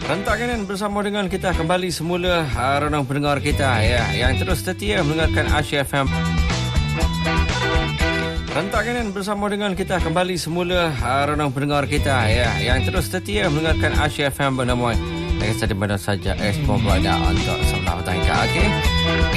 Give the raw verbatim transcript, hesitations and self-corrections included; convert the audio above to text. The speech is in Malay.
Rentakan bersama dengan kita kembali semula uh, renang pendengar kita ya yang terus setia mendengarkan Asia F M. Rentakan bersama dengan kita kembali semula uh, renang pendengar kita ya yang terus setia mendengarkan Asia F M bernama dengan saja mana saja ekspor berada untuk sebelah petang kita. Okey.